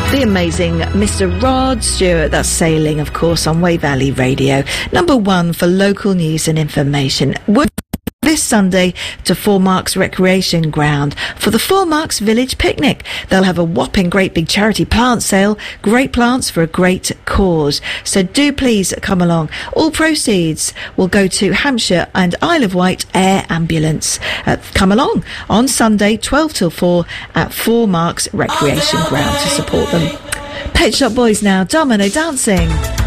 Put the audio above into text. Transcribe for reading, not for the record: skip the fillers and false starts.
The amazing Mr. Rod Stewart. That's Sailing, of course, on Way Valley Radio. Number 1 for local news and information. This Sunday to Four Marks Recreation Ground for the Four Marks Village Picnic. They'll have a whopping great big charity plant sale. Great plants for a great cause. So do please come along. All proceeds will go to Hampshire and Isle of Wight Air Ambulance. Come along on Sunday 12 till 4 at Four Marks Recreation Ground to support them. Pet Shop Boys now, Domino Dancing.